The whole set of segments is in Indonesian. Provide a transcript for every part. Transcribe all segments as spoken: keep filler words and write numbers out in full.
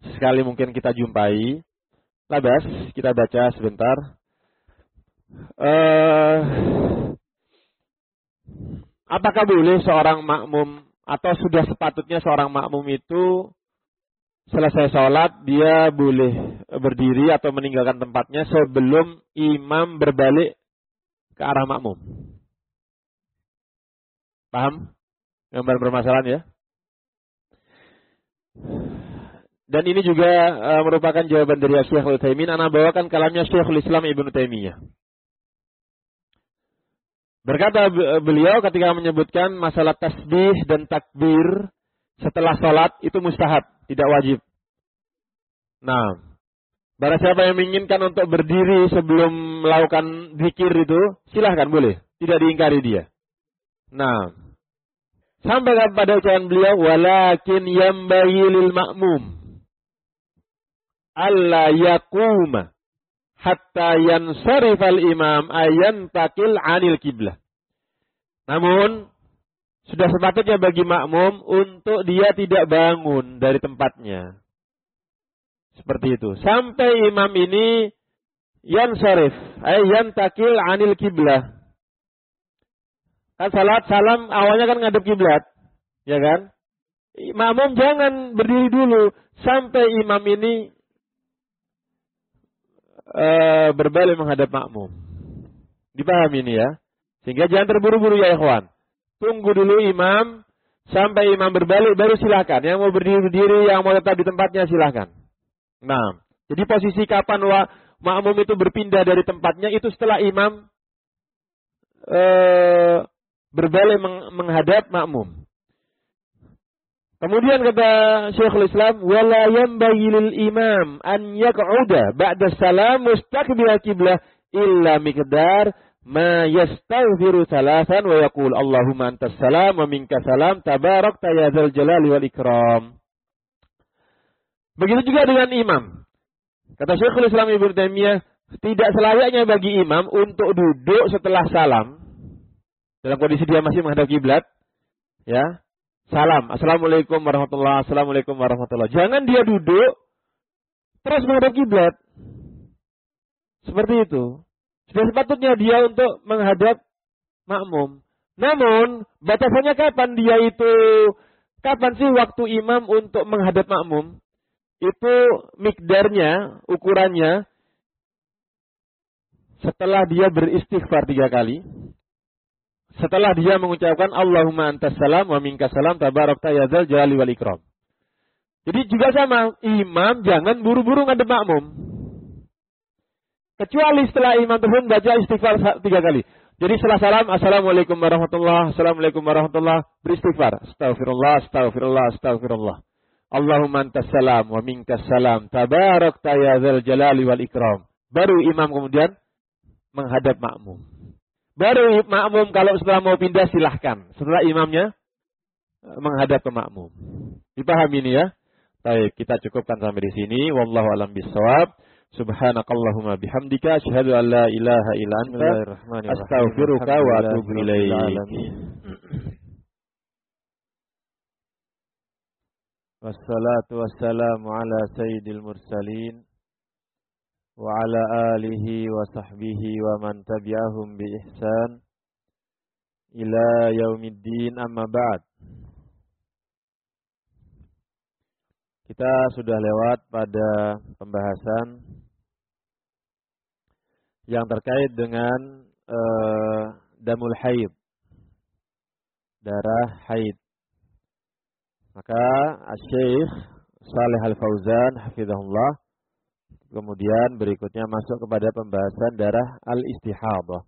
sekali mungkin kita jumpai. Labas, kita baca sebentar. Uh, apakah boleh seorang makmum atau sudah sepatutnya seorang makmum itu selesai sholat dia boleh berdiri atau meninggalkan tempatnya sebelum imam berbalik ke arah makmum? Paham? Gambar permasalahan ya? Dan ini juga uh, merupakan jawaban dari Syekhul Utsaimin. Ana bawakan kalamnya Syekhul Islam Ibnu Taimiyah. Berkata beliau ketika menyebutkan masalah tasbih dan takbir setelah sholat itu mustahab, tidak wajib. Nah, barang siapa yang menginginkan untuk berdiri sebelum melakukan zikir itu, silahkan boleh, tidak diingkari dia. Nah, sampai pada ucapan beliau, walakin yambaghi lil ma'mum alla yaquma hatta yansarifal imam ayan takil anil kiblah. Namun sudah sepatutnya bagi makmum untuk dia tidak bangun dari tempatnya. Seperti itu. Sampai imam ini yansarif, ayan takil anil kiblah. Kan salat salam awalnya kan ngadep kiblat, ya kan? Makmum jangan berdiri dulu sampai imam ini Uh, berbalik menghadap makmum. Dipahami ini ya. Sehingga jangan terburu-buru ya ikhwan. Tunggu dulu imam sampai imam berbalik baru silakan. Yang mau berdiri-berdiri, yang mau tetap di tempatnya silakan. Nah, jadi posisi kapan wa, makmum itu berpindah dari tempatnya itu setelah imam uh, berbalik meng, menghadap makmum. Kemudian kata Syekhul Islam, wala yanbaghi lil imam an yaq'uda ba'da salam mustaqbil qiblah illa miqdar ma yastaghfiru thalathan wa yaqul Allahumma antas salam wa minkas salam tabarakta ya dzal jalali wal ikram. Begitu juga dengan imam. Kata Syekhul Islam Ibnu Taimiyah, tidak selayaknya bagi imam untuk duduk setelah salam dalam kondisi dia masih menghadap kiblat, ya. Salam, assalamualaikum warahmatullahi, assalamualaikum warahmatullahi. Jangan dia duduk terus menghadap kiblat. Seperti itu. Sudah sepatutnya dia untuk menghadap makmum. Namun batasannya kapan dia itu, kapan sih waktu imam untuk menghadap makmum? Itu mikdarnya, ukurannya setelah dia beristighfar tiga kali. Setelah dia mengucapkan Allahumma antas salam wa minkas salam tabarakta ya dzal jalali wal ikram. Jadi juga sama, imam jangan buru-buru ngadep makmum. Kecuali setelah imam tersebut baca istighfar tiga kali. Jadi setelah salam, assalamualaikum warahmatullahi, assalamualaikum warahmatullahi, beristighfar. Astaghfirullah, astaghfirullah, astaghfirullah. Allahumma antas salam wa minkas salam tabarakta ya dzal jalali wal ikram. Baru imam kemudian menghadap makmum. Baru makmum kalau setelah mau pindah silahkan. Setelah imamnya menghadap ke makmum. Dipahami ini ya? Baik, kita cukupkan sampai di sini. Wallahu a'lam bishawab. Subhanakallahumma bihamdika asyhadu an la ilaha illa anta astaghfiruka wa atubu ilaik. Wassalatu wassalamu ala sayyidil mursalin wa ala alihi wa sahbihi wa man tabi'ahum bi ihsan ila yaumiddin, amma ba'd. Kita sudah lewat pada pembahasan yang terkait dengan uh, damul haid, darah haid. Maka Asy-Syaikh Shalih Al-Fauzan hafizahullah kemudian berikutnya masuk kepada pembahasan darah al-istihadah.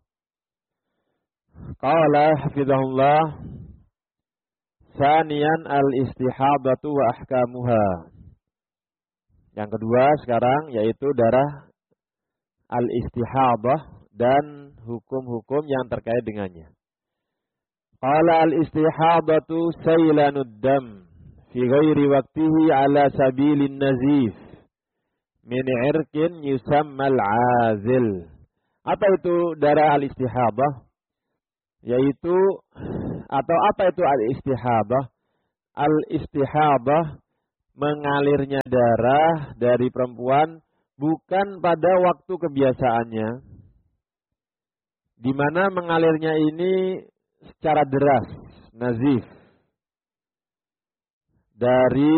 Qala hafizahullah, Tsaniyan al-istihadatu wa ahkamuha. Yang kedua sekarang yaitu darah al-istihadah dan hukum-hukum yang terkait dengannya. Qala al-istihadatu saylanud dam fi ghairi waqtihi ala sabilin nazif min irkin yusammal azil. Apa itu darah al-istihadah? Yaitu atau apa itu al-istihadah? Al-istihadah mengalirnya darah dari perempuan bukan pada waktu kebiasaannya, di mana mengalirnya ini secara deras, nazif, dari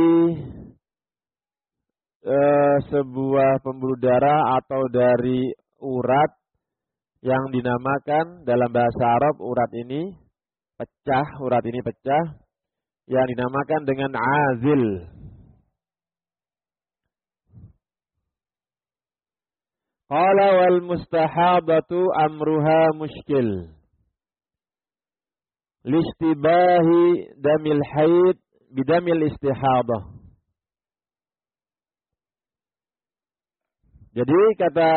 e, sebuah pembuluh darah atau dari urat yang dinamakan dalam bahasa Arab, urat ini pecah, urat ini pecah, yang dinamakan dengan azil. Qala wal mustahabatu amruha muskil. Listibahi damil haid bidamil istihadah. Jadi kata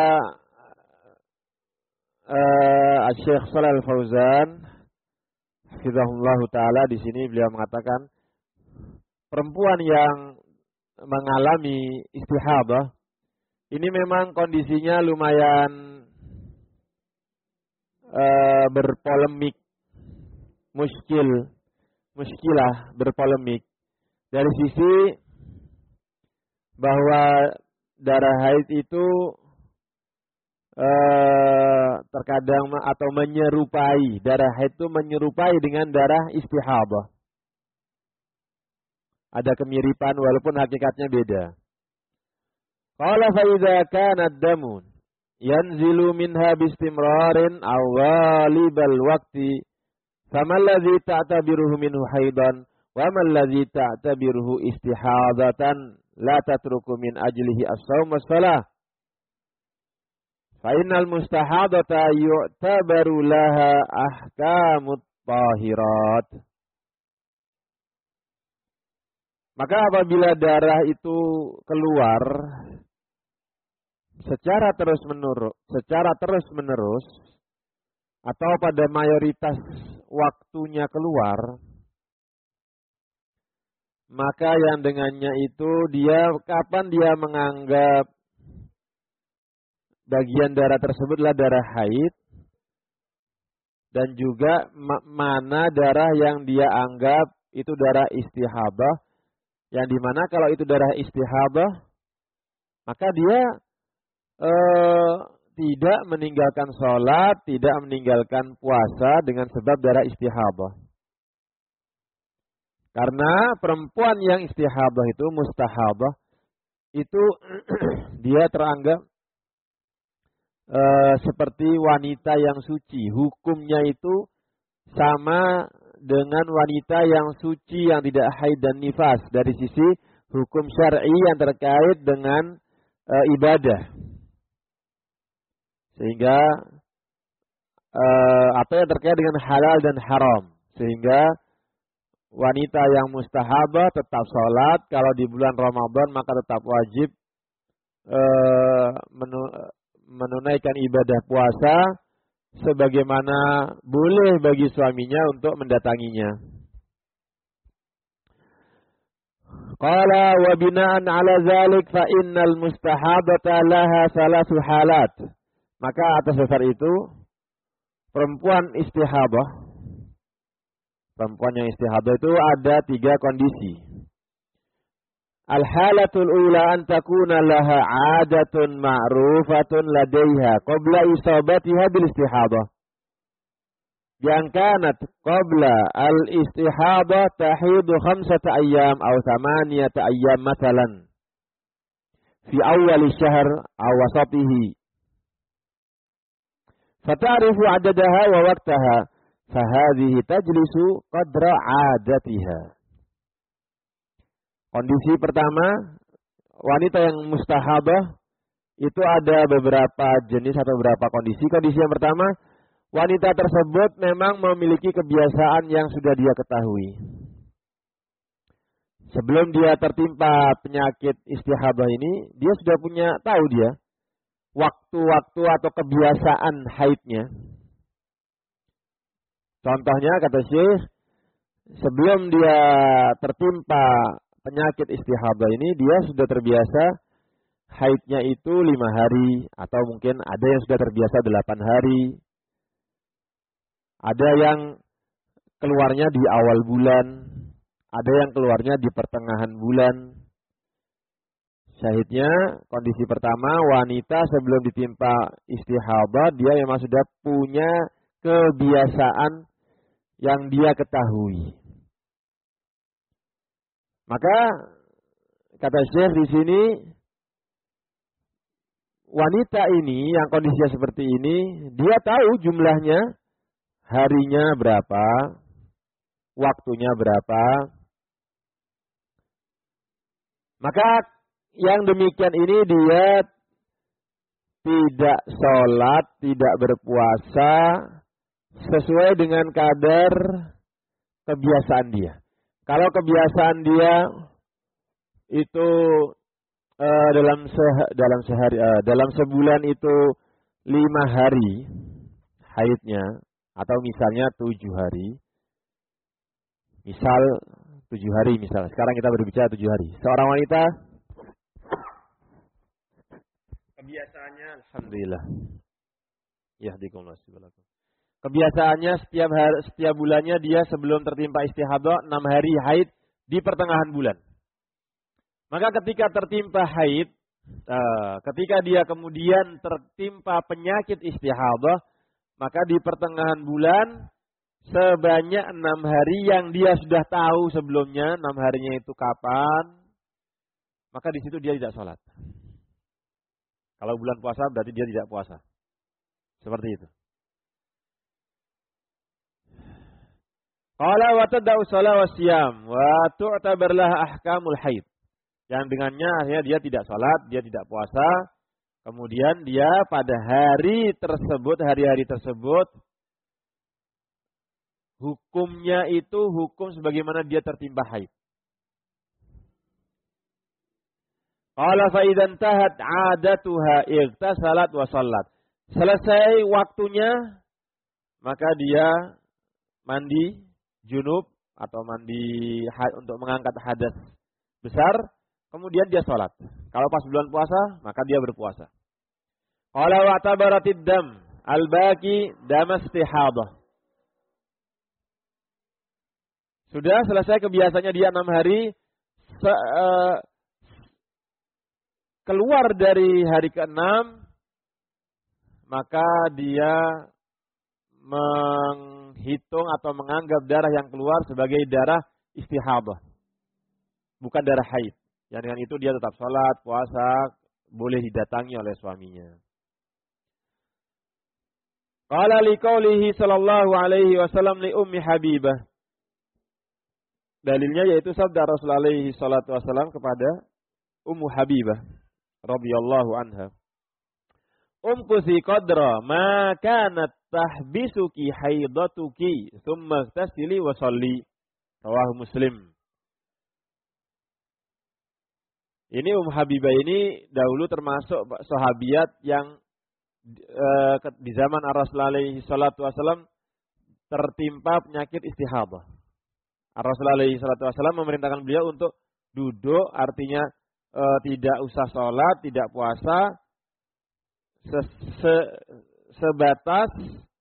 uh, Syekh Shalal Fauzan hafizahullah taala, di sini beliau mengatakan perempuan yang mengalami istihadah ini memang kondisinya lumayan uh, berpolemik, muskil, muskilah, berpolemik. Dari sisi bahwa darah haid itu uh, terkadang atau menyerupai, darah haid itu menyerupai dengan darah istihadah. Ada kemiripan walaupun hakikatnya beda. Qala fa idza kana ad-damu yanzilu minha bistimrarin aw ghalibal waqti famal ladzi ta'tabiruhu minhu haidan wa mal ladzi ta'tabiruhu istihadatan la tatruku min ajlihi as-shaum was-salah fa innal mustahadata yu'tabaru laha ahkamut tahirat. Maka apabila darah itu keluar secara terus menerus, secara terus menerus atau pada mayoritas waktunya keluar, maka yang dengannya itu dia kapan dia menganggap bagian darah tersebutlah darah haid, dan juga ma- mana darah yang dia anggap itu darah istihadah, yang dimana kalau itu darah istihadah maka dia Eh, tidak meninggalkan sholat, tidak meninggalkan puasa dengan sebab darah istihadah. Karena perempuan yang istihadah itu, mustahadah, itu dia teranggap eh, seperti wanita yang suci. Hukumnya itu sama dengan wanita yang suci yang tidak haid dan nifas dari sisi hukum syar'i yang terkait dengan eh, ibadah. Sehingga uh, atau yang terkait dengan halal dan haram. Sehingga wanita yang mustahabah tetap sholat. Kalau di bulan Ramadan maka tetap wajib uh, menunaikan ibadah puasa. Sebagaimana boleh bagi suaminya untuk mendatanginya. Qala wa bina'an ala zalik fa innal mustahabata laha salasu halat. Maka atas dasar itu, perempuan istihadah, perempuan yang istihadah itu ada tiga kondisi. Al-halatul ula an takuna laha 'adatun ma'rufatun ladaiha qabla isabatiha bil istihadah. Yang kanat qabla al-istihadah tahidu khamsata ayyam aw thamaniyata ayyam mathalan fi awal syahr aw wasatihi. Fata'rifu 'adadaha wa waqtaha fahadhihi tajlisu qadra 'adatiha. Kondisi pertama, wanita yang mustahadah itu ada beberapa jenis atau beberapa kondisi. Kondisi yang pertama, wanita tersebut memang memiliki kebiasaan yang sudah dia ketahui. Sebelum dia tertimpa penyakit istihadah ini, dia sudah punya tahu dia waktu-waktu atau kebiasaan haidnya. Contohnya kata Syekh, sebelum dia tertimpa penyakit istihadah ini, dia sudah terbiasa haidnya itu lima hari, atau mungkin ada yang sudah terbiasa delapan hari. Ada yang keluarnya di awal bulan, ada yang keluarnya di pertengahan bulan. Syahidnya kondisi pertama, wanita sebelum ditimpa istihadah dia memang sudah punya kebiasaan yang dia ketahui. Maka kata Syekh di sini, wanita ini yang kondisinya seperti ini, dia tahu jumlahnya, harinya berapa, waktunya berapa. Maka yang demikian ini dia tidak sholat, tidak berpuasa sesuai dengan kadar kebiasaan dia. Kalau kebiasaan dia itu uh, dalam se dalam sehari uh, dalam sebulan itu lima hari haidnya, atau misalnya tujuh hari, misal tujuh hari misal. Sekarang kita berbicara tujuh hari. Seorang wanita kebiasaannya, alhamdulillah, yahdikumullah subhanahu. Kebiasaannya setiap hari, setiap bulannya dia sebelum tertimpa istihadah enam hari haid di pertengahan bulan. Maka ketika tertimpa haid, uh, ketika dia kemudian tertimpa penyakit istihadah, maka di pertengahan bulan sebanyak enam hari yang dia sudah tahu sebelumnya, enam harinya itu kapan, maka di situ dia tidak sholat. Kalau bulan puasa berarti dia tidak puasa. Seperti itu. Qala wa tad'u shalah wa siyam wa tu'tabar laha ahkamul haid. Yang dengannya akhirnya dia tidak salat, dia tidak puasa. Kemudian dia pada hari tersebut, hari-hari tersebut hukumnya itu hukum sebagaimana dia tertimpa haid. Qala fa idzan tahat 'adatuha igtasalat wa shallat. Selesai waktunya maka dia mandi junub atau mandi untuk mengangkat hadas besar, kemudian dia sholat. Kalau pas bulan puasa, maka dia berpuasa. Qala wa tabaratid dam al-baqi dam istihadah. Sudah selesai kebiasaannya dia enam hari, se, uh, keluar dari hari keenam, maka dia menghitung atau menganggap darah yang keluar sebagai darah istihadah, bukan darah haid. Yang dengan itu dia tetap sholat, puasa, boleh didatangi oleh suaminya. Qala liqaulihi sallallahu alaihi wasallam li ummi Habibah. Dalilnya yaitu sabda Rasulullah alaihi salatu wasallam kepada Ummu Habibah radhiyallahu anha. Umkusi qadra ma kanat tahbisuki haidatuki thumma tasili wa shalli. Rawahu Muslim. Ini Ummu Habibah ini dahulu termasuk sahabiat yang uh, di zaman Rasulullah alaihi salatu wasallam tertimpa penyakit istihadah. Rasulullah alaihi salatu wasallam memerintahkan beliau untuk duduk, artinya uh, tidak usah sholat, tidak puasa, se -se sebatas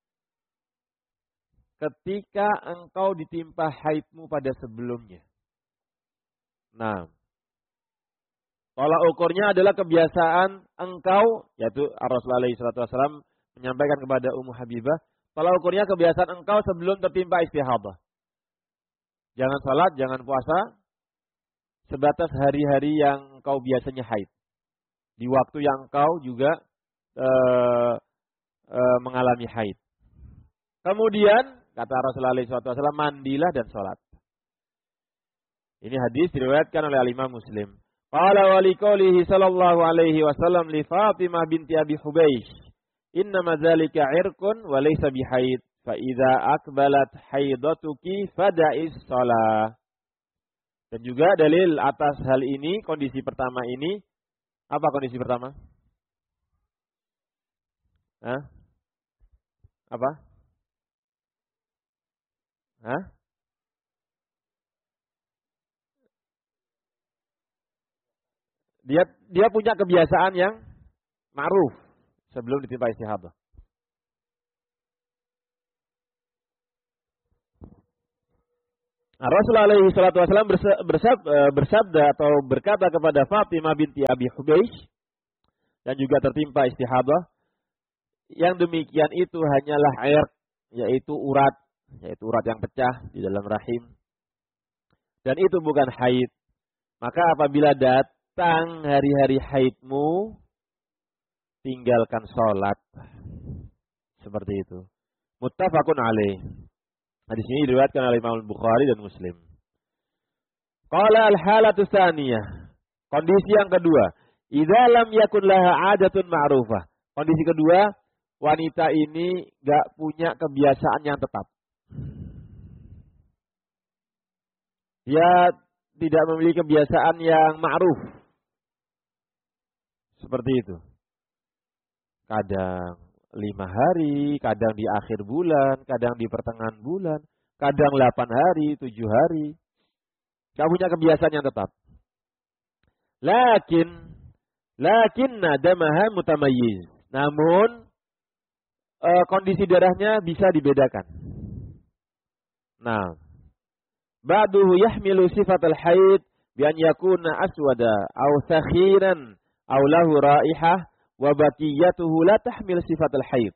ketika engkau ditimpa haidmu pada sebelumnya. Nah, tolak ukurnya adalah kebiasaan engkau, yaitu Rasulullah alaihi salatu wasallam menyampaikan kepada Ummu Habibah, tolak ukurnya kebiasaan engkau sebelum tertimpa istihadah. Jangan salat, jangan puasa, sebatas hari-hari yang engkau biasanya haid. Di waktu yang engkau juga uh, uh, mengalami haid. Kemudian, kata Rasulullah shallallahu alaihi wasallam, mandilah dan sholat. Ini hadis diriwayatkan oleh Al-Imam Muslim. Qala wa liqaulihi sallallahu alaihi wasallam li Fatimah binti Abi Hubeish, innama dzalika 'irqun wa laysa bihaid, fa idza aqbalat haidatuki fada'is shalah. Dan juga dalil atas hal ini, kondisi pertama ini, apa kondisi pertama? Hah? Apa? Hah? Dia dia punya kebiasaan yang ma'ruf sebelum ditimpa istihadah. Nah, Rasulullah alaihi salatu wasallam bersabda, bersabda atau berkata kepada Fatimah binti Abi Hubeish dan juga tertimpa istihadah, yang demikian itu hanyalah air, yaitu urat, yaitu urat yang pecah di dalam rahim. Dan itu bukan haid. Maka apabila datang hari-hari haidmu, tinggalkan sholat. Seperti itu. Muttafaqun alaih. Hadis ini diriwayatkan oleh Imam Bukhari dan Muslim. Qala al-halatu tsaniyah. Kondisi yang kedua, idza lam yakun laha 'adatun ma'rufah. Kondisi kedua, wanita ini enggak punya kebiasaan yang tetap. Dia tidak memiliki kebiasaan yang ma'ruf. Seperti itu. Kadang lima hari, kadang di akhir bulan, kadang di pertengahan bulan, kadang delapan hari, tujuh hari. Gak punya kebiasaan yang tetap. Lakin, lakinna damaha mutamayyiz. Namun, e, kondisi darahnya bisa dibedakan. Nah, ba'duhu yahmilu sifatal haid bi an yakuna aswada aw sakhiran aw lahu raihah wa baqiyatuhu la tahmil sifatal haid.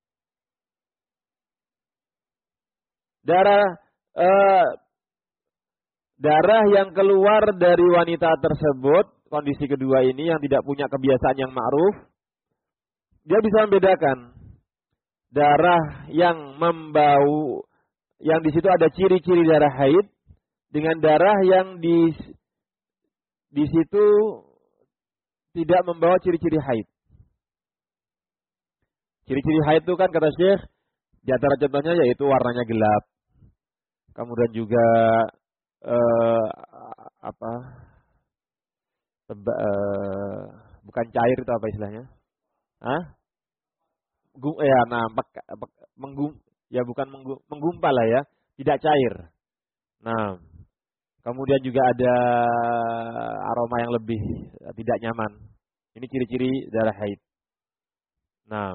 Darah uh, darah yang keluar dari wanita tersebut, kondisi kedua ini yang tidak punya kebiasaan yang ma'ruf, dia bisa membedakan darah yang membau, yang di situ ada ciri-ciri darah haid, dengan darah yang di di situ tidak membawa ciri-ciri haid. Ciri-ciri haid itu kan kata Syekh, di antara contohnya yaitu warnanya gelap. Kemudian juga eh, apa? Teba, eh, bukan cair itu apa istilahnya? Hah? Gum, ya nampak menggum, ya bukan menggum, menggumpal lah ya, tidak cair. Nah, kemudian juga ada aroma yang lebih tidak nyaman. Ini ciri-ciri darah haid. Nah,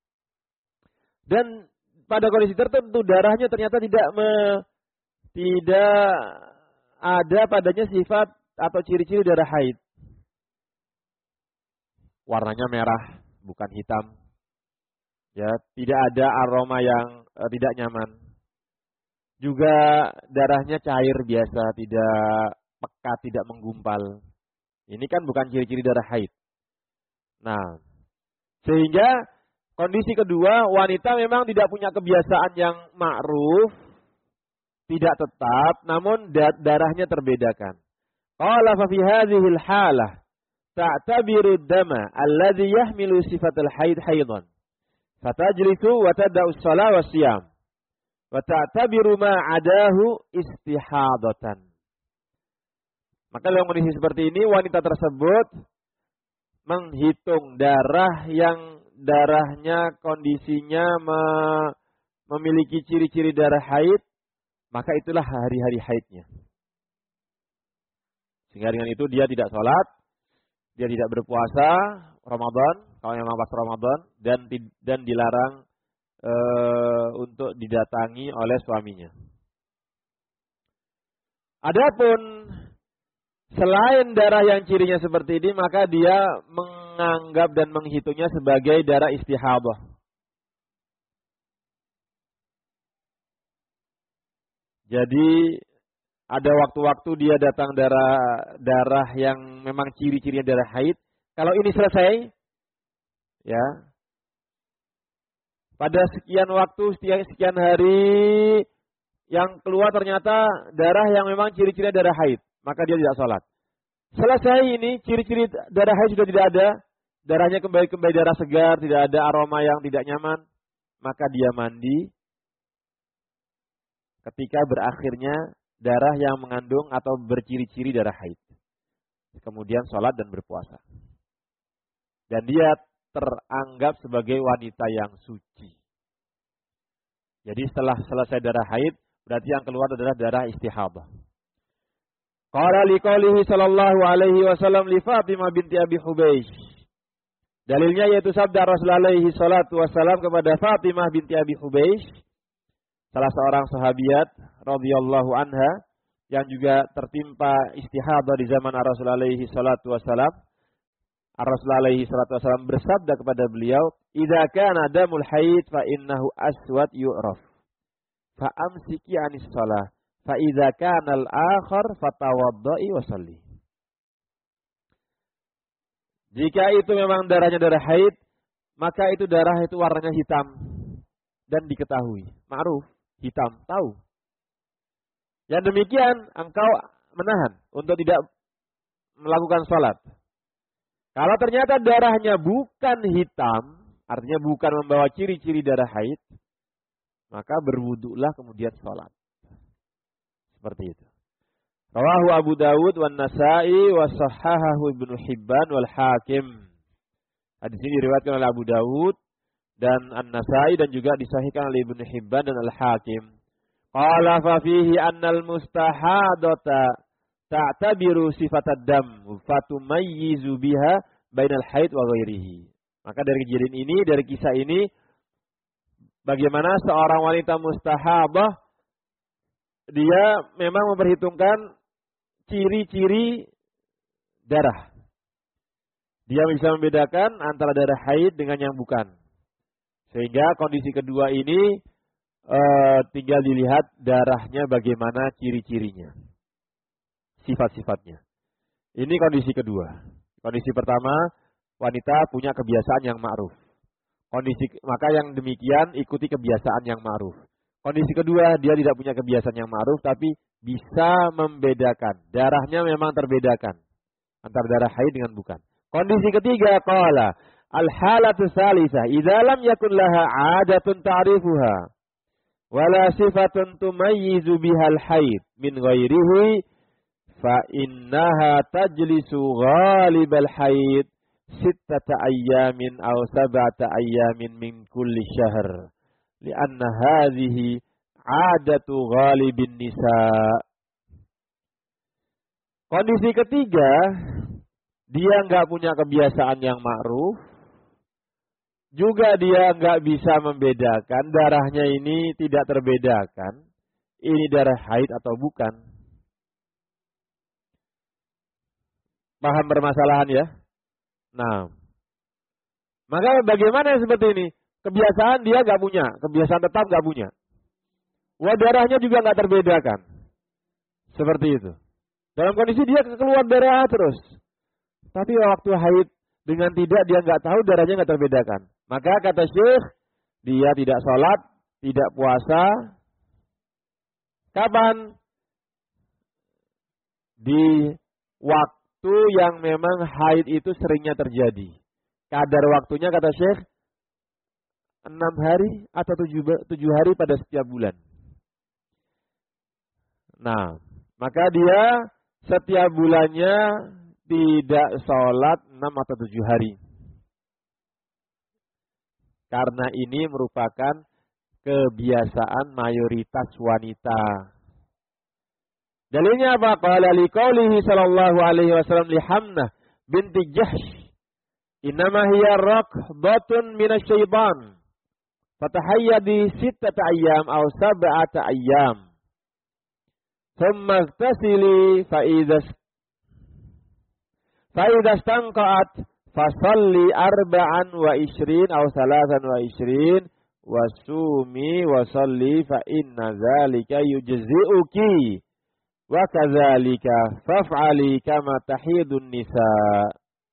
dan pada kondisi tertentu darahnya ternyata tidak me, tidak ada padanya sifat atau ciri-ciri darah haid. Warnanya merah, bukan hitam. Ya, tidak ada aroma yang uh, tidak nyaman. Juga darahnya cair biasa, tidak pekat, tidak menggumpal. Ini kan bukan ciri-ciri darah haid. Nah, sehingga kondisi kedua, wanita memang tidak punya kebiasaan yang ma'ruf, tidak tetap, namun darahnya terbedakan. Qala fa fi hadhihi al-halah ta'tabiru ad-dama alladhi yahmilu sifatal haid haidan. Fatajlisu wa tad'u as-shalah wa siyam. Wa ta'tabiru ma 'adahu istihadatan. Maka dalam kondisi seperti ini wanita tersebut menghitung darah yang darahnya kondisinya me, memiliki ciri-ciri darah haid, maka itulah hari-hari haidnya. Sehingga dengan itu dia tidak sholat, dia tidak berpuasa Ramadan, kalau memang pas Ramadan, dan dan dilarang e, untuk didatangi oleh suaminya. Adapun selain darah yang cirinya seperti ini, maka dia menganggap dan menghitungnya sebagai darah istihadah. Jadi ada waktu-waktu dia datang darah darah yang memang ciri-cirinya darah haid. Kalau ini selesai, ya, pada sekian waktu, sekian, sekian hari yang keluar ternyata darah yang memang ciri-cirinya darah haid, maka dia tidak sholat. Selesai ini, ciri-ciri darah haid sudah tidak ada, darahnya kembali-kembali darah segar, tidak ada aroma yang tidak nyaman, maka dia mandi ketika berakhirnya darah yang mengandung atau berciri-ciri darah haid. Kemudian sholat dan berpuasa. Dan dia teranggap sebagai wanita yang suci. Jadi setelah selesai darah haid, berarti yang keluar adalah darah istihadah. Qala liqaulihi sallallahu alaihi wasallam li Fatimah binti Abi Hubeish. Dalilnya yaitu sabda Rasulullah alaihi salatu wasallam kepada Fatimah binti Abi Hubeish, salah seorang sahabiat radhiyallahu anha, yang juga tertimpa istihadah di zaman Rasul alaihi salatu wasalam. Rasul alaihi salatu wasalam bersabda kepada beliau, "Idza kana damul haid fa innahu aswad yu'raf. Fa amsiki 'anis shalah. Fa idza kana al-akhar fatawaddai wa shalli." Jika itu memang darahnya darah haid, maka itu darah itu warnanya hitam dan diketahui, ma'ruf, hitam, tahu. Yang demikian engkau menahan untuk tidak melakukan sholat. Kalau ternyata darahnya bukan hitam, artinya bukan membawa ciri-ciri darah haid, maka berwuduklah kemudian sholat. Seperti itu. Rawahu Abu Dawud wan Nasa'i wa sahahahu Ibnu Hibban wal Hakim. Hadis ini diriwayatkan oleh Abu Dawud dan An-Nasa'i dan juga disahihkan oleh Ibnu Hibban dan Al-Hakim. Qala fa fihi annal mustahadata ta'tabiru sifatad dam fatumayyizu biha bainal haid wa ghairihi. Maka dari kejadian ini, dari kisah ini, bagaimana seorang wanita mustahadah dia memang memperhitungkan ciri-ciri darah. Dia bisa membedakan antara darah haid dengan yang bukan. Sehingga kondisi kedua ini e, tinggal dilihat darahnya bagaimana ciri-cirinya. Sifat-sifatnya. Ini kondisi kedua. Kondisi pertama, wanita punya kebiasaan yang ma'ruf. Kondisi maka yang demikian ikuti kebiasaan yang ma'ruf. Kondisi kedua, dia tidak punya kebiasaan yang ma'ruf tapi bisa membedakan. Darahnya memang terbedakan antara darah haid dengan bukan. Kondisi ketiga, qala al-halatu tsalisah idza lam yakun laha 'adatun ta'rifuha wala sifatun tumayyizu bihal haid min ghairihi fa innaha tajlisu ghalibal haid sittata ayyamin aw sab'ata ayyamin min kulli syahr li'anna hadhihi 'adatu ghalibin nisa. Kondisi ketiga, dia enggak punya kebiasaan yang ma'ruf, juga dia enggak bisa membedakan darahnya ini tidak terbedakan, ini darah haid atau bukan. Paham permasalahan ya? Nah, maka bagaimana yang seperti ini? Kebiasaan dia nggak punya, kebiasaan tetap nggak punya. Wah, darahnya juga nggak terbedakan. Seperti itu. Dalam kondisi dia keluar darah terus. Tapi waktu haid dengan tidak dia nggak tahu darahnya nggak terbedakan. Maka kata Syekh, dia tidak sholat, tidak puasa. Kapan? Di waktu yang memang haid itu seringnya terjadi. Kadar waktunya kata Syekh, enam hari atau tujuh, tujuh hari pada setiap bulan. Nah, maka dia setiap bulannya tidak sholat enam atau tujuh hari. Karena ini merupakan kebiasaan mayoritas wanita. Dalilnya apa? Qala liqaulihi sallallahu alaihi wasallam li Hamnah binti Jahsh, "Innama hiya raqdatun minasyaitan. Fatahayyadi sittata ayyam aw sab'ata ayyam. Thumma ightasili fa idza fa idza stanqa'at fasalli arba'an wa ishrin aw salasan wa ishrin wasumi wa salli fa inna dzalika yujzi'uki wa kadzalika faf'ali kama tahidun nisa."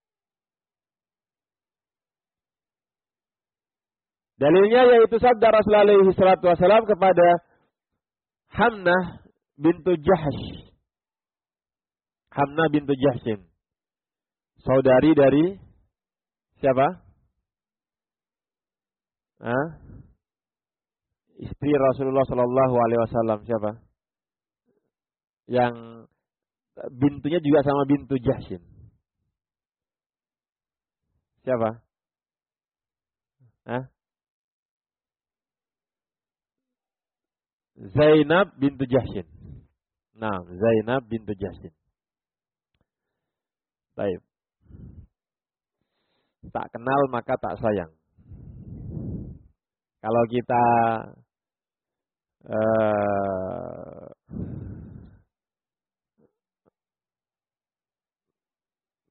Dalilnya yaitu sabda Rasulullah alaihi salatu wasallam kepada Hamnah bintu Jahsh. Hamnah bintu Jahshin. Saudari dari siapa? Hah? Istri Rasulullah sallallahu alaihi wasallam siapa? Yang bintunya juga sama bintu Jahshin. Siapa? Hah? Zainab bintu Jahshin. Nah, Zainab bintu Jahshin. Baik. Tak kenal maka tak sayang. Kalau kita uh,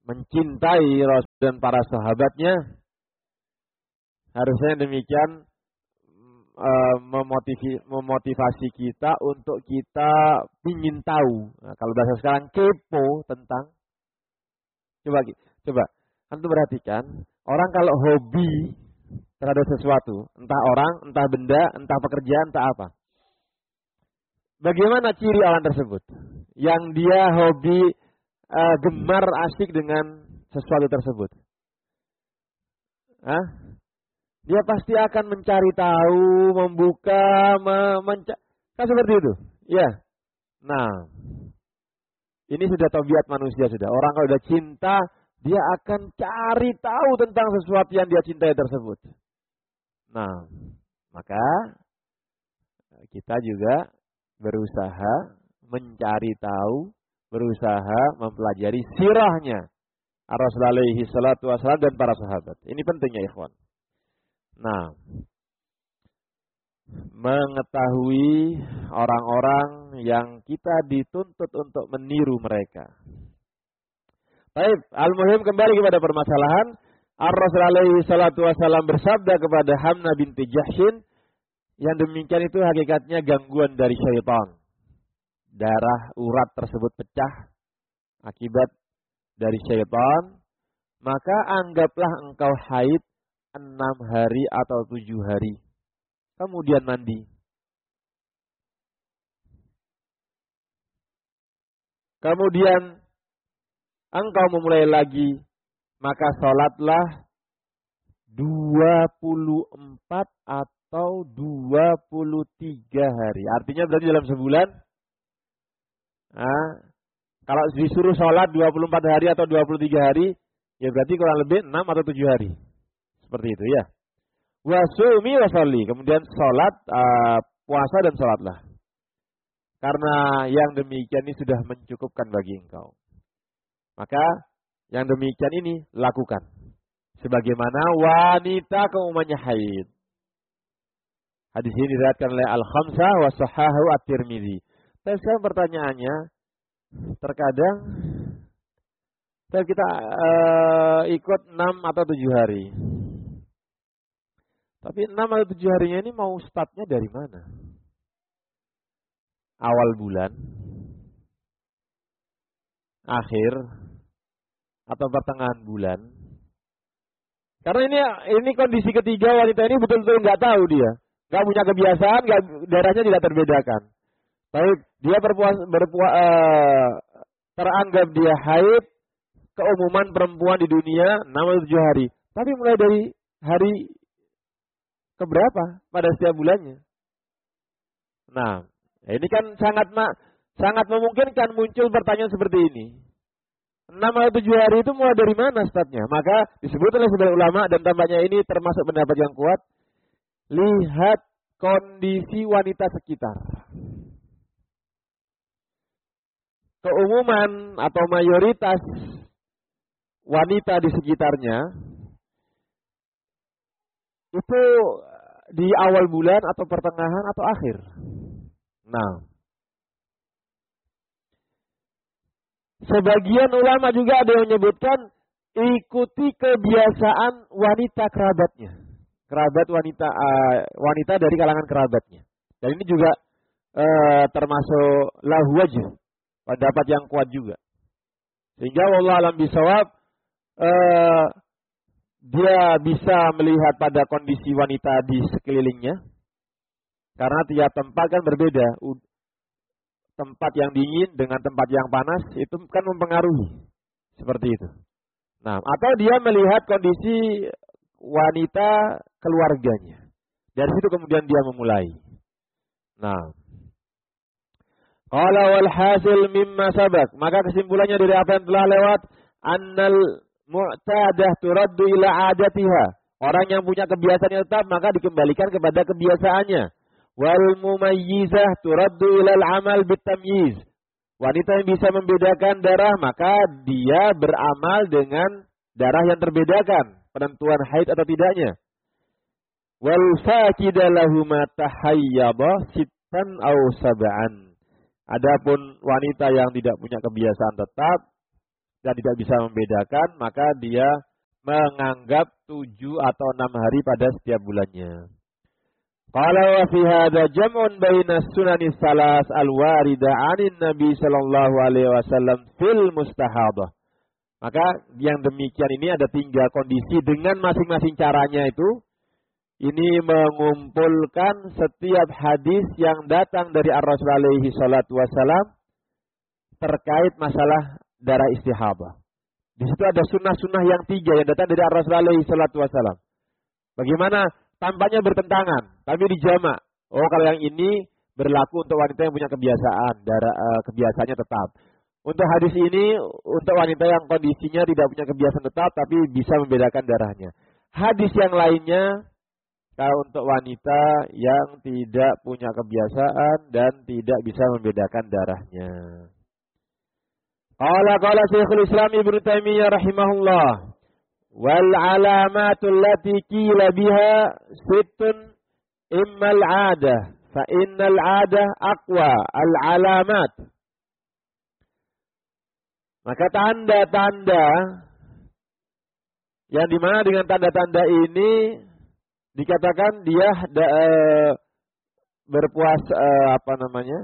mencintai Rasul dan para sahabatnya, harusnya demikian uh, memotivasi, memotivasi kita untuk kita ingin tahu. Nah, kalau bahasa sekarang kepo tentang, coba coba antum perhatikan, orang kalau hobi terhadap sesuatu, entah orang, entah benda, entah pekerjaan, entah apa. Bagaimana ciri orang tersebut yang dia hobi uh, gemar asik dengan sesuatu tersebut? Hah? Dia pasti akan mencari tahu, membuka, menca- kan seperti itu. Ya. Nah, ini sudah tabiat manusia sudah. Orang kalau sudah cinta, dia akan cari tahu tentang sesuatu yang dia cintai tersebut. Nah, maka kita juga berusaha mencari tahu, berusaha mempelajari sirahnya Rasulullah alaihi salatu wasallam dan para sahabat. Ini pentingnya ikhwan. Nah, mengetahui orang-orang yang kita dituntut untuk meniru mereka. Baik, al-muhim kembali kepada permasalahan. Ar-Rasul alaihi salatu wasallam bersabda kepada Hamnah binti Jahshin, yang demikian itu hakikatnya gangguan dari syaitan. Darah urat tersebut pecah akibat dari syaitan, maka anggaplah engkau haid enam hari atau tujuh hari. Kemudian mandi. Kemudian engkau memulai lagi, maka sholatlah dua puluh empat atau dua puluh tiga hari. Artinya berarti dalam sebulan. Nah, kalau disuruh sholat dua puluh empat hari atau dua puluh tiga hari, ya berarti kurang lebih enam atau tujuh hari. Seperti itu ya. Wasumi wasalli. Kemudian sholat, uh, puasa dan sholatlah. Karena yang demikian ini sudah mencukupkan bagi engkau. Maka yang demikian ini lakukan. Sebagaimana wanita keumumannya haid. Hadis ini diriwayatkan oleh Al-Khamsah wa sahahu at-Tirmidzi. Tapi sekarang pertanyaannya, terkadang kita uh, ikut enam atau tujuh hari. Tapi enam atau tujuh harinya ini mau startnya dari mana? Awal bulan, akhir, atau pertengahan bulan? Karena ini ini kondisi ketiga, wanita ini betul-betul nggak tahu dia, nggak punya kebiasaan, nggak, darahnya tidak terbedakan. Baik, dia berpuas, berpuas, uh, teranggap dia haid, keumuman perempuan di dunia enam atau tujuh hari. Tapi mulai dari hari keberapa pada setiap bulannya? Nah, ini kan sangat ma sangat memungkinkan muncul pertanyaan seperti ini. enam atau tujuh hari itu mulai dari mana startnya? Maka disebut oleh sebagian ulama, dan tampaknya ini termasuk pendapat yang kuat. Lihat kondisi wanita sekitar. Keumuman atau mayoritas wanita di sekitarnya itu di awal bulan atau pertengahan atau akhir. Nah, sebagian ulama juga ada yang menyebutkan ikuti kebiasaan wanita kerabatnya, kerabat wanita uh, wanita dari kalangan kerabatnya. Dan ini juga uh, termasuk lahu wajh, pendapat yang kuat juga. Sehingga wallahu alam bisawab, uh, dia bisa melihat pada kondisi wanita di sekelilingnya. Karena tiap tempat kan berbeda. Tempat yang dingin dengan tempat yang panas itu kan mempengaruhi. Seperti itu. Nah, atau dia melihat kondisi wanita keluarganya. Dari situ kemudian dia memulai. Nah, qala wal hasil mimma sabak. Maka kesimpulannya dari apa yang telah lewat, annal mu'tadah turaddu ila adatiha. Orang yang punya kebiasaan yang tetap maka dikembalikan kepada kebiasaannya. Wal mumayyizah turaddu ila al-amal bitamyiz. Wanita yang bisa membedakan darah maka dia beramal dengan darah yang terbedakan, penentuan haid atau tidaknya. Wal fakida lahuma tahayyaba sittan aw sab'an. Adapun wanita yang tidak punya kebiasaan tetap dan tidak bisa membedakan, maka dia menganggap tujuh atau enam hari pada setiap bulannya. Qala wa fi hadza jam'un baina sunanis salas al-warida 'anin Nabi sallallahu alaihi wasallam fil mustahadah. Maka yang demikian ini ada tiga kondisi dengan masing-masing caranya itu. Ini mengumpulkan setiap hadis yang datang dari Ar-Rasul alaihi salatu wasallam terkait masalah darah istihadah. Di situ ada sunnah-sunnah yang tiga yang datang dari Ar-Rasul alaihi salatu wasallam. Bagaimana? Tampaknya bertentangan, tapi dijamak. Oh, kalau yang ini berlaku untuk wanita yang punya kebiasaan, darah uh, kebiasaannya tetap. Untuk hadis ini, untuk wanita yang kondisinya tidak punya kebiasaan tetap, tapi bisa membedakan darahnya. Hadis yang lainnya, kalau untuk wanita yang tidak punya kebiasaan dan tidak bisa membedakan darahnya. Qala qala Syekhul Islam Ibnu Taimiyah rahimahullah. Wal alamatul lati qila biha sittun imma al-'adah fa innal 'adah aqwa al-alamat. Maka tanda-tanda yang dimana dengan tanda-tanda ini dikatakan dia da, e, berpuasa e, apa namanya?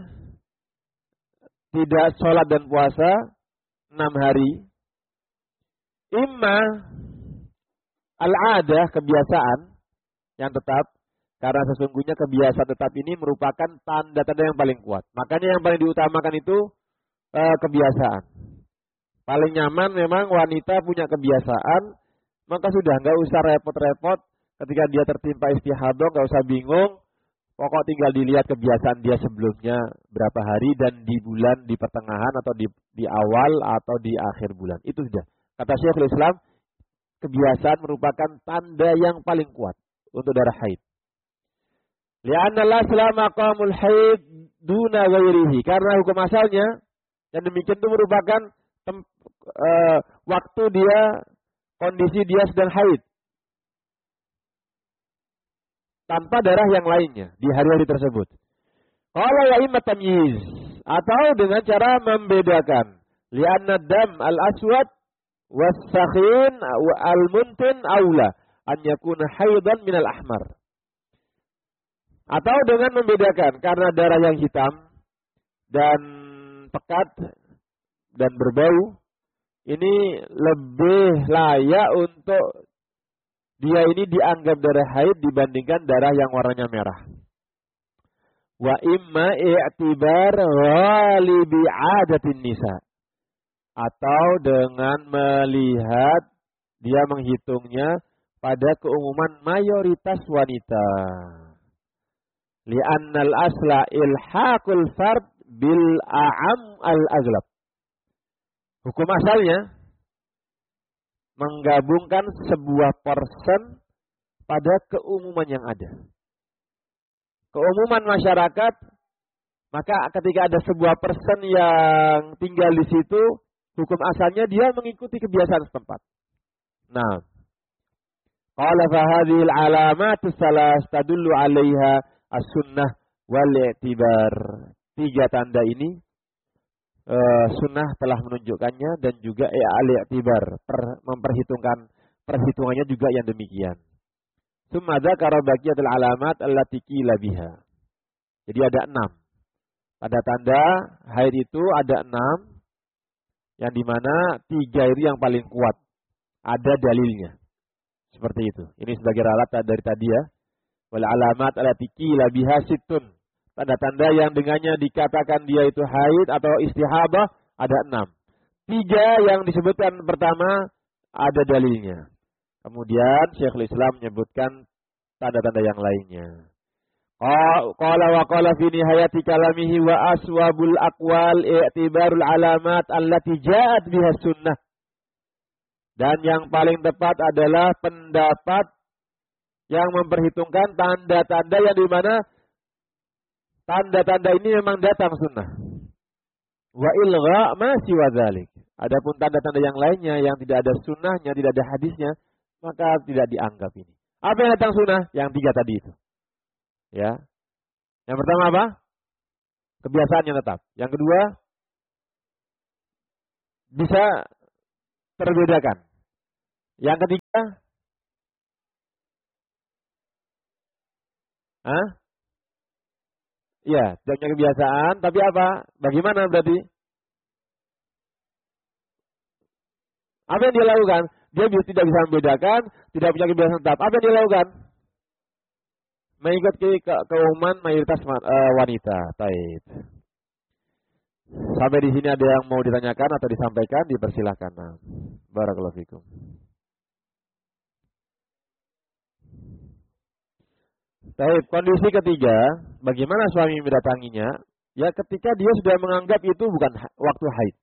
Tidak sholat dan puasa enam hari. Imma al-'adah, kebiasaan yang tetap, karena sesungguhnya kebiasaan tetap ini merupakan tanda-tanda yang paling kuat. Makanya yang paling diutamakan itu e, kebiasaan. Paling nyaman memang wanita punya kebiasaan, maka sudah nggak usah repot-repot ketika dia tertimpa istihadah, nggak usah bingung. Pokok tinggal dilihat kebiasaan dia sebelumnya berapa hari dan di bulan, di pertengahan atau di, di awal atau di akhir bulan. Itu sudah. Kata Syekhul Islam, kebiasaan merupakan tanda yang paling kuat untuk darah haid. Li'anna al-asla maqamul haid duna ghairihi. Karena hukum asalnya yang demikian itu merupakan tem, e, waktu dia, kondisi dia sedang haid. Tanpa darah yang lainnya di hari-hari tersebut. Qala ya imma tamyiz, atau dengan cara membedakan. Li'anna dam al-aswad was-sakhin al-muntin aula an yakuna haidan minal ahmar. Atau dengan membedakan karena darah yang hitam dan pekat dan berbau ini lebih layak untuk dia ini dianggap darah haid dibandingkan darah yang warnanya merah. Wa imma i'tibar ghalibi 'adatin nisa. Atau dengan melihat dia menghitungnya pada keumuman mayoritas wanita. Li'annal asla ilhaqul fard bil a'am al-aghlab. Hukum asalnya menggabungkan sebuah person pada keumuman yang ada. Keumuman masyarakat, maka ketika ada sebuah person yang tinggal di situ, hukum asalnya dia mengikuti kebiasaan setempat. Nah, qala fa hadhil alamat salas tadullu 'alaiha as-sunnah wal i'tibar. Tiga tanda ini uh, sunnah telah menunjukkannya dan juga al-i'tibar, per, memperhitungkan perhitungannya juga yang demikian. Tsumma dzakara baqiyatul alamat allati qila biha. Jadi ada enam. Tanda-tanda haid itu ada enam, yang dimana tiga itu yang paling kuat. Ada dalilnya. Seperti itu. Ini sebagai ralat dari tadi ya. Wal alamat allati qila biha sittun. Tanda-tanda yang dengannya dikatakan dia itu haid atau istihabah ada enam. Tiga yang disebutkan pertama ada dalilnya. Kemudian Syekhul Islam menyebutkan tanda-tanda yang lainnya. Qala wa qala fi nihayati kalamihi wa aswabul aqwal i'tibarul alamat allati ja'at biha sunnah. Dan yang paling tepat adalah pendapat yang memperhitungkan tanda-tanda yang di mana tanda-tanda ini memang datang sunnah. Wa ilgha ma siwa dzalik. Adapun tanda-tanda yang lainnya yang tidak ada sunnahnya, tidak ada hadisnya, maka tidak dianggap ini. Apa yang datang sunnah? Yang tiga tadi itu. Ya. Yang pertama apa? Kebiasaan yang tetap. Yang kedua, bisa terbedakan. Yang ketiga, ah, ya, tidak punya kebiasaan, tapi apa? Bagaimana berarti? Apa yang dia lakukan? Dia tidak bisa membedakan, tidak punya kebiasaan tetap. Apa yang dia lakukan? Mengikuti ke keumuman mayoritas uh, wanita. Taib. Sampai di sini ada yang mau ditanyakan atau disampaikan, dipersilahkan. Nah, barakallahu fikum. Taib. Kondisi ketiga, bagaimana suami mendatanginya? Ya, ketika dia sudah menganggap itu bukan waktu haid.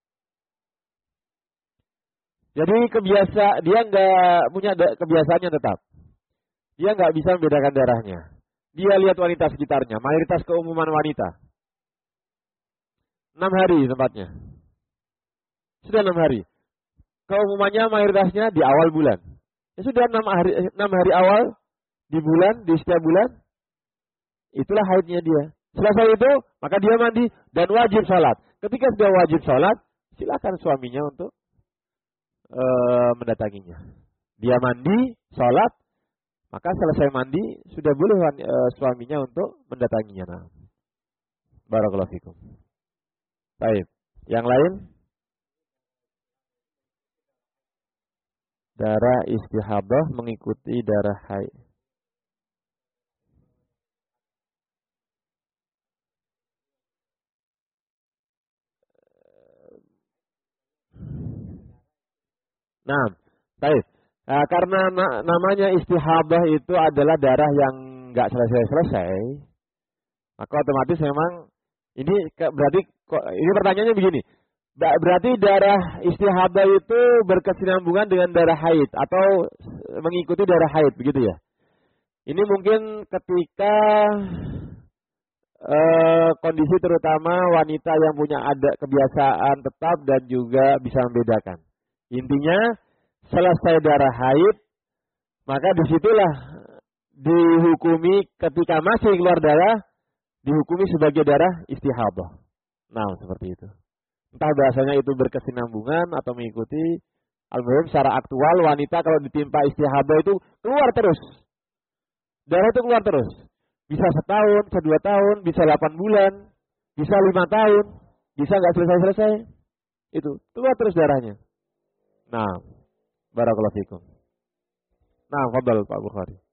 Jadi kebiasa dia nggak punya kebiasaan yang tetap. Dia nggak bisa membedakan darahnya. Dia lihat wanita sekitarnya, mayoritas keumuman wanita. Enam hari tempatnya. Sudah enam hari. Keumumannya mayoritasnya di awal bulan. Ya sudah enam hari, enam hari awal di bulan, di setiap bulan. Itulah haidnya dia. Selesai itu, maka dia mandi dan wajib sholat. Ketika sudah wajib sholat, silakan suaminya untuk uh, mendatanginya. Dia mandi, sholat, maka selesai mandi, sudah boleh uh, suaminya untuk mendatanginya. Nah, barakallahu fikum. Baik. Yang lain? Darah istihadah mengikuti darah haid. Nah, baik. Nah, karena na namanya istihadah itu adalah darah yang nggak selesai-selesai, maka otomatis memang ini berarti ini pertanyaannya begini. Berarti darah istihadah itu berkesinambungan dengan darah haid atau mengikuti darah haid, begitu ya? Ini mungkin ketika eh, kondisi terutama wanita yang punya ada kebiasaan tetap dan juga bisa membedakan. Intinya selesai darah haid, maka disitulah dihukumi ketika masih keluar darah, dihukumi sebagai darah istihadah. Nah, seperti itu. Entah bahasanya itu berkesinambungan atau mengikuti. Al-muhim secara aktual wanita kalau ditimpa istihadah itu keluar terus. Darah itu keluar terus. Bisa setahun, bisa dua tahun, bisa delapan bulan, bisa lima tahun, bisa nggak selesai-selesai. Itu keluar terus darahnya. Nah, barakallahu fikum. Nah, fadhal Pak Bukhari.